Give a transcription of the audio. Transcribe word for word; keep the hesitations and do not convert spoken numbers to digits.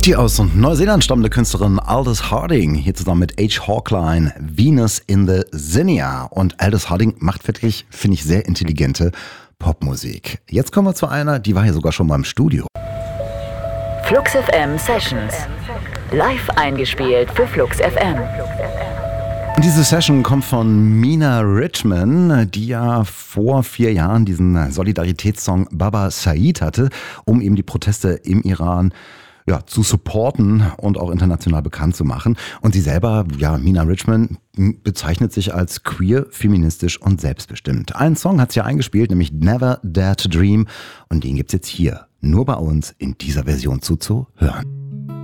Die aus Neuseeland stammende Künstlerin Aldous Harding, hier zusammen mit H. Hawkline, Venus in the Zinnia. Und Aldous Harding macht wirklich, finde ich, sehr intelligente Popmusik. Jetzt kommen wir zu einer, die war hier sogar schon mal im Studio. Flux F M Sessions. Live eingespielt für Flux F M. Diese Session kommt von Mina Richman, die ja vor vier Jahren diesen Solidaritätssong Baba Said hatte, um eben die Proteste im Iran ja, zu supporten und auch international bekannt zu machen. Und sie selber, ja, Mina Richman, bezeichnet sich als queer, feministisch und selbstbestimmt. Einen Song hat sie ja eingespielt, nämlich Never Dare to Dream. Und den gibt's jetzt hier, nur bei uns in dieser Version zuzuhören.